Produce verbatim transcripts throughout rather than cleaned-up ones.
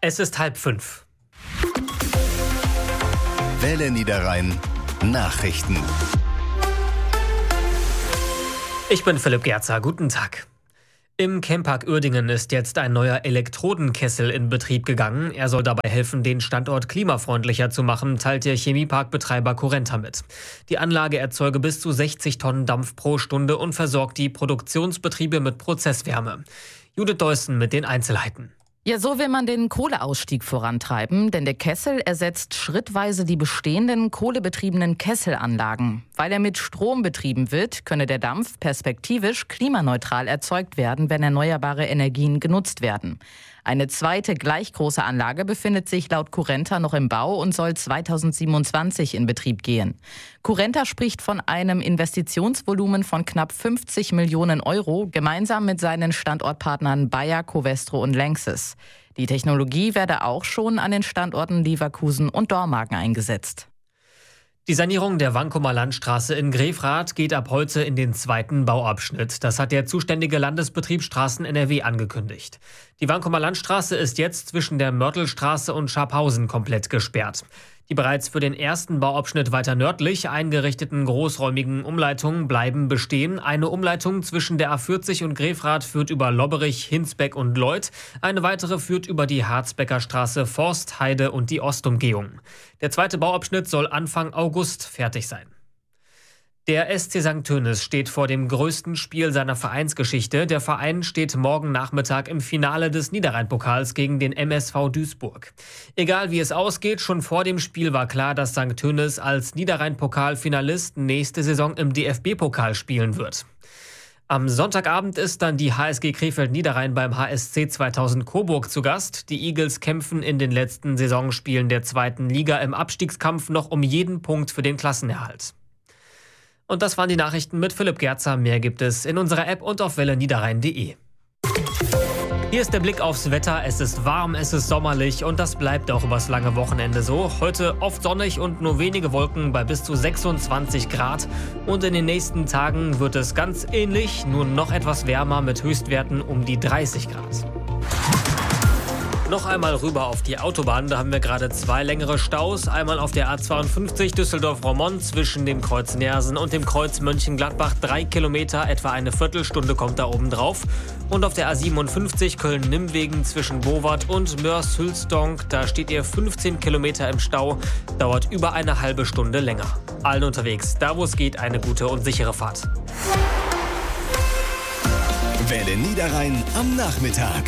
Es ist halb fünf. Welle Niederrhein Nachrichten. Ich bin Philipp Gerzer. Guten Tag. Im Chempark Uerdingen ist jetzt ein neuer Elektrodenkessel in Betrieb gegangen. Er soll dabei helfen, den Standort klimafreundlicher zu machen, teilt der Chemieparkbetreiber Currenta mit. Die Anlage erzeuge bis zu sechzig Tonnen Dampf pro Stunde und versorgt die Produktionsbetriebe mit Prozesswärme. Judith Deussen mit den Einzelheiten. Ja, so will man den Kohleausstieg vorantreiben, denn der Kessel ersetzt schrittweise die bestehenden kohlebetriebenen Kesselanlagen. Weil er mit Strom betrieben wird, könne der Dampf perspektivisch klimaneutral erzeugt werden, wenn erneuerbare Energien genutzt werden. Eine zweite gleich große Anlage befindet sich laut Currenta noch im Bau und soll zweitausendsiebenundzwanzig in Betrieb gehen. Currenta spricht von einem Investitionsvolumen von knapp fünfzig Millionen Euro, gemeinsam mit seinen Standortpartnern Bayer, Covestro und Lanxess. Die Technologie werde auch schon an den Standorten Leverkusen und Dormagen eingesetzt. Die Sanierung der Wankumer Landstraße in Grefrath geht ab heute in den zweiten Bauabschnitt. Das hat der zuständige Landesbetrieb Straßen N R W angekündigt. Die Wankumer Landstraße ist jetzt zwischen der Mörtelstraße und Scharphausen komplett gesperrt. Die bereits für den ersten Bauabschnitt weiter nördlich eingerichteten großräumigen Umleitungen bleiben bestehen. Eine Umleitung zwischen der A vierzig und Grefrath führt über Lobberich, Hinsbeck und Leuth. Eine weitere führt über die Harzbecker Straße, Forst, Heide und die Ostumgehung. Der zweite Bauabschnitt soll Anfang August fertig sein. Der S C Sankt Tönis steht vor dem größten Spiel seiner Vereinsgeschichte. Der Verein steht morgen Nachmittag im Finale des Niederrhein-Pokals gegen den M S V Duisburg. Egal wie es ausgeht, schon vor dem Spiel war klar, dass Sankt Tönis als Niederrhein-Pokal-Finalist nächste Saison im D F B-Pokal spielen wird. Am Sonntagabend ist dann die H S G Krefeld-Niederrhein beim H S C zweitausend Coburg zu Gast. Die Eagles kämpfen in den letzten Saisonspielen der zweiten Liga im Abstiegskampf noch um jeden Punkt für den Klassenerhalt. Und das waren die Nachrichten mit Philipp Gerzer. Mehr gibt es in unserer App und auf welle niederrhein punkt de. Hier ist der Blick aufs Wetter. Es ist warm, es ist sommerlich und das bleibt auch übers lange Wochenende so. Heute oft sonnig und nur wenige Wolken bei bis zu sechsundzwanzig Grad. Und in den nächsten Tagen wird es ganz ähnlich, nur noch etwas wärmer mit Höchstwerten um die dreißig Grad. Noch einmal rüber auf die Autobahn, da haben wir gerade zwei längere Staus. Einmal auf der A zweiundfünfzig Düsseldorf-Roermond zwischen dem Kreuz Neersen und dem Kreuz Mönchengladbach. Drei Kilometer, etwa eine Viertelstunde kommt da oben drauf. Und auf der A siebenundfünfzig Köln-Nimmwegen zwischen Bowart und Moers-Hülsdonk. Da steht ihr fünfzehn Kilometer im Stau, dauert über eine halbe Stunde länger. Allen unterwegs, da wo es geht, eine gute und sichere Fahrt. Welle Niederrhein am Nachmittag.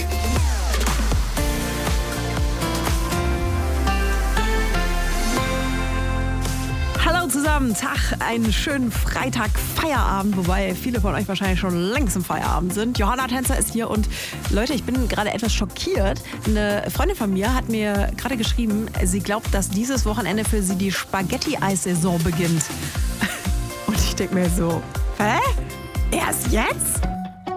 Hallo zusammen, Tag, einen schönen Freitag-Feierabend, wobei viele von euch wahrscheinlich schon längst im Feierabend sind. Johanna Tänzer ist hier und Leute, ich bin gerade etwas schockiert. Eine Freundin von mir hat mir gerade geschrieben, sie glaubt, dass dieses Wochenende für sie die Spaghetti-Eis-Saison beginnt. Und ich denke mir so, hä? Erst jetzt?